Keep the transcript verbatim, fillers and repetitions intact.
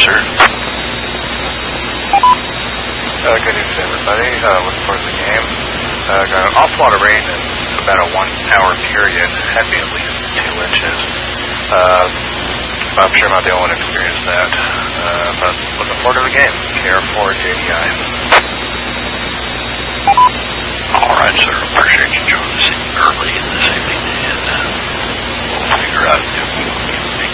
sir. Uh, good evening, everybody. Uh, looking forward to the game. Uh, got an awful lot of rain in about a one-hour period. Had me at least two inches. Uh, I'm sure I'm not the only one to experience that. Uh, but looking forward to the game. K R four J D I. All right, sir. Appreciate you joining us early in this